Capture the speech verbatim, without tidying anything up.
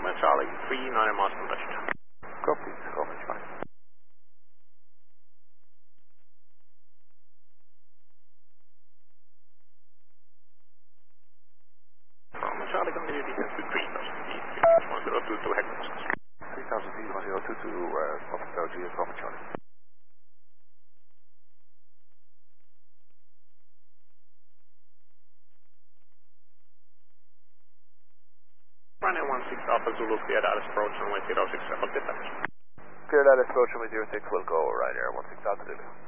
Lima Charlie, three nine miles from touchdown. Copy, Lima Charlie. Lima Charlie, continue descent to three thousand feet, one zero two two hectares. three thousand feet, one zero two two, uh, Foxtrot G, Lima Charlie. Runway one six Alpha Zulu, clear that approach, runway zero six, level detach. Clear that approach, runway zero six, we'll go right air, one six Alpha Zulu.